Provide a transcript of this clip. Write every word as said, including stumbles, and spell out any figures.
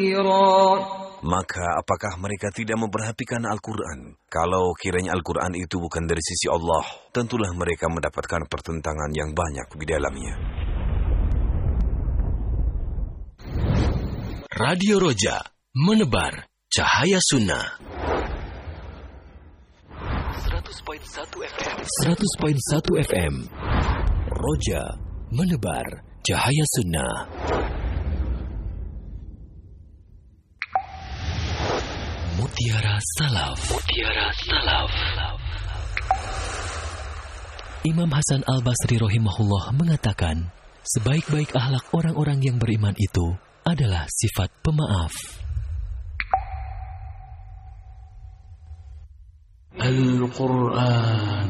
Maka apakah mereka tidak memperhatikan Al-Quran? Kalau kiranya Al-Quran itu bukan dari sisi Allah, tentulah mereka mendapatkan pertentangan yang banyak di dalamnya. Radio Roja, menebar cahaya sunnah. seratus koma satu F M. seratus koma satu F M. Roja, menebar cahaya sunnah. Mutiara Salaf. Mutiara Salaf. Imam Hasan Al-Basri rahimahullah mengatakan, sebaik-baik akhlak orang-orang yang beriman itu adalah sifat pemaaf. Al-Quran